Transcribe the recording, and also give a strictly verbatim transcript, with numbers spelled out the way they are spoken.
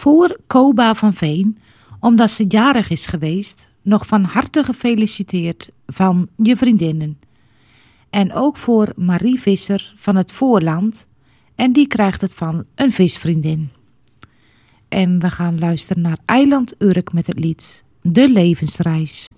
Voor Koba van Veen, omdat ze jarig is geweest, nog van harte gefeliciteerd van je vriendinnen. En ook voor Marie Visser van het Voorland, en die krijgt het van een visvriendin. En we gaan luisteren naar Eiland Urk met het lied De Levensreis.